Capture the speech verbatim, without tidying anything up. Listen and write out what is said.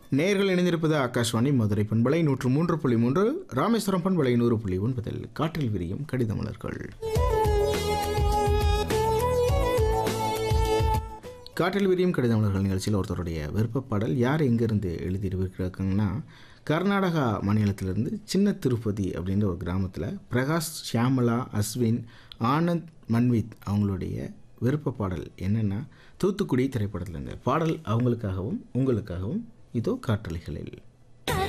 நேர்கள் இணைந்திருப்பது ஆகாஷ்வாணி மதுரை பண்பலை நூற்று மூன்று புள்ளி மூன்று, ராமேஸ்வரம் பண்பலை நூறு புள்ளி ஒன்பதில் காற்றில் விரியும் கடித மலர்கள். காற்றில் விரியும் கடித மலர்கள் நிகழ்ச்சியில் ஒருத்தருடைய விருப்பப்பாடல் யார் எங்கேருந்து எழுதியிருக்கிறாங்கன்னா, கர்நாடகா மாநிலத்திலிருந்து சின்ன திருப்பதி அப்படின்ற ஒரு கிராமத்தில் பிரகாஷ், ஷியாமலா, அஸ்வின், ஆனந்த், மன்வித் அவங்களுடைய விருப்ப பாடல் என்னென்னா தூத்துக்குடி திரைப்படத்தில் இருந்த பாடல் அவங்களுக்காகவும் உங்களுக்காகவும் இதோ காற்றலைகளில்.